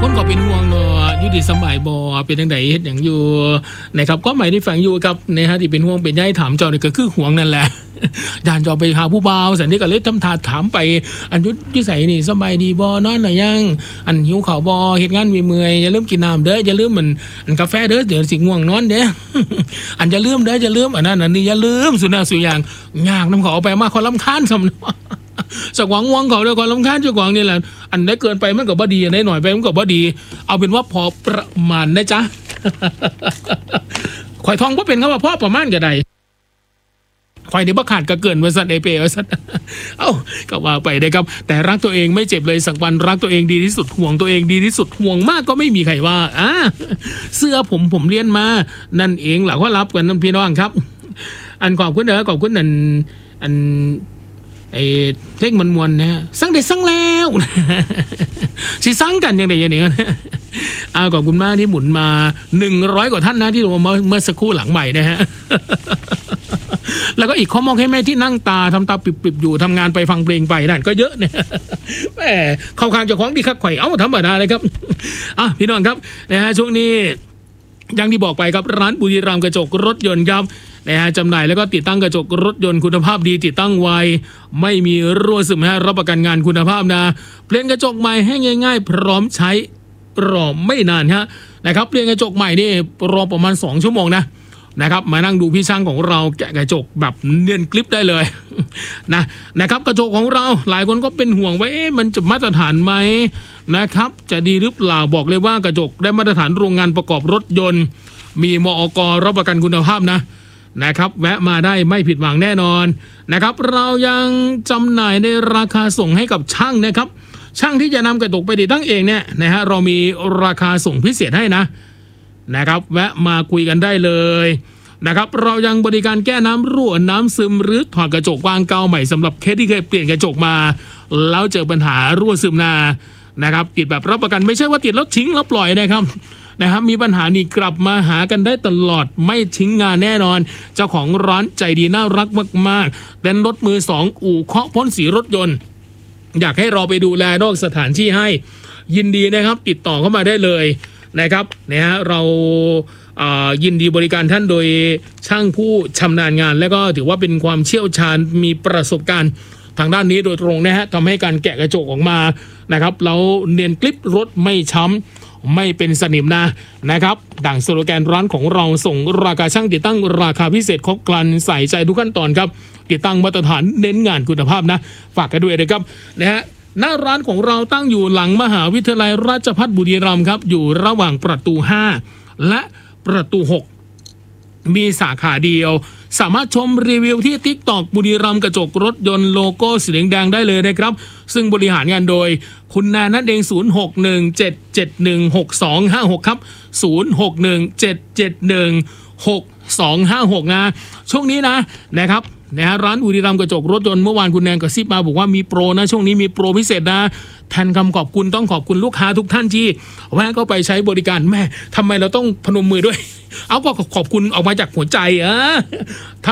คนก็เป็นห่วงเนาะอยู่ดีสมัยบ่เป็นจังไดเฮ็ดหยังอยู่นะครับก็หมายที่ฝังอยู่กับนะฮะที่เป็นห่วงเป็นใยถามเจ้านี่ก็คือห่วงนั่นแหละด่านเจ้าไปหาผู้บ่าวสันนี่ก็เลยทำท่าถามไปอันยุไสนี่สบายดีบ่นอนหรือยังอันหิวข้าวบ่เฮ็ดงานมีเมื่อยอย่าลืมกินน้ำเด้ออย่าลืมมันกาแฟเด้อเดี๋ยวสิง่วงนอนเด้ออันอย่าลืมเด้ออย่าลืมอันนั้นอันนี้อย่าลืมสุนัขสุอย่างยากนำเขาเอาไปมาคนรำคาญซำสักหวังวังเขาด้วยความรำคาญเจ้าของนี่แหละอันได้เกินไปมันก็บ่ดีอันได้หน่อยไปมันก็บ่ดีเอาเป็นว่าพอประมาณนะจ๊ะข่อยทองบ่เป็นคำว่าพอประมาณก็ได้ข่อยนี่บ่ขาดก็เกินว่าซั่นไอ้เป้ว่าซั่นเอ้าก็ว่าไปได้ครับแต่รักตัวเองไม่เจ็บเลยสักวันรักตัวเองดีที่สุดห่วงตัวเองดีที่สุดห่วงมากก็ไม่มีใครว่าเสื้อผมเรียนมานั่นเองล่ะว่ารับกันนั่นพี่น้องครับอันขอบคุณเด้อขอบคุณอันไอ้เพลงมันมวนนะสั่งได้สั่งแล้วสิสั่งกันยังไงอย่างนี้ขอบคุณมากที่หมุนมา100กว่าท่านนะที่ลงมาเมื่อสักครู่หลังใหม่นะฮะแล้วก็อีกข้อมองให้แม่ที่นั่งตาทำตาปิบๆอยู่ทำงานไปฟังเพลงไปนั่นก็เยอะเนี่ยแหมเข้าข้างเจ้าของดีคักไข่ธรรมดาเลยครับพี่น้องครับนะฮะช่วงนี้อย่างที่บอกไปครับร้านบุรีรัมย์กระจกรถยนต์ครับนะฮะจำหน่ายแล้วก็ติดตั้งกระจกรถยนต์คุณภาพดีติดตั้งไวไม่มีรั่วซึมรับประกันงานคุณภาพนะเปลี่ยนกระจกใหม่ให้ง่ายๆพร้อมใช้รอไม่นานนะครับเปลี่ยนกระจกใหม่นี่รอประมาณ2ชั่วโมงนะครับมานั่งดูพี่ช่างของเราแกะกระจกแบบเนียนกริปได้เลยนะครับกระจกของเราหลายคนก็เป็นห่วงว่ามันจะมาตรฐานไหมนะครับจะดีหรือเปล่าบอกเลยว่ากระจกได้มาตรฐานโรงงานประกอบรถยนต์มีมอก.รับประกันคุณภาพนะครับแวะมาได้ไม่ผิดหวังแน่นอนนะครับเรายังจำหน่ายในราคาส่งให้กับช่างนะครับช่างที่จะนำกระจกไปติดตั้งเองเนี่ยนะฮะเรามีราคาส่งพิเศษให้นะครับแวะมาคุยกันได้เลยนะครับเรายังบริการแก้น้ำรั่วน้ำซึมหรือถอดกระจกวางเกาใหม่สำหรับเคสที่เคยเปลี่ยนกระจกมาแล้วเจอปัญหารั่วซึมนะครับติดแบบรับประกันไม่ใช่ว่าติดแล้วทิ้งแล้วปล่อยนะครับมีปัญหานี่กลับมาหากันได้ตลอดไม่ทิ้งงานแน่นอนเจ้าของร้านใจดีน่ารักมากๆเป็นรถมือ2อู่เคาะพ่นสีรถยนต์อยากให้เราไปดูแลนอกสถานที่ให้ยินดีนะครับติดต่อเข้ามาได้เลยนะครับเรายินดีบริการท่านโดยช่างผู้ชำนาญงานและก็ถือว่าเป็นความเชี่ยวชาญมีประสบการณ์ทางด้านนี้โดยตรงทำให้การแกะกระจกออกมานะครับเราเนียนกริปรถไม่ช้ำไม่เป็นสนิมนะครับดังสโลแกนร้านของเราส่งราคาช่างติดตั้งราคาพิเศษครบครันใส่ใจทุกขั้นตอนครับติดตั้งมาตรฐานเน้นงานคุณภาพฝากกันด้วยนะครับหน้าร้านของเราตั้งอยู่หลังมหาวิทยาลัยราชภัฏบุรีรัมย์ครับอยู่ระหว่างประตู5และประตู6มีสาขาเดียวสามารถชมรีวิวที่ TikTok บุรีรัมย์กระจกรถยนต์โลโก้สีแดงได้เลยนะครับซึ่งบริหารงานโดยคุณนานั่นเอง0617716256ครับ0617716256ช่วงนี้นะครับร้านบุรีรัมย์กระจกรถยนต์เมื่อวานคุณแนนกระซิบมาบอกว่ามีโปรช่วงนี้มีโปรพิเศษแทนคำขอบคุณต้องขอบคุณลูกค้าทุกท่านที่แวะเข้าไปใช้บริการแม่ทำไมเราต้องพนมมือด้วยเอาก็ขอบคุณออกมาจากหัวใจ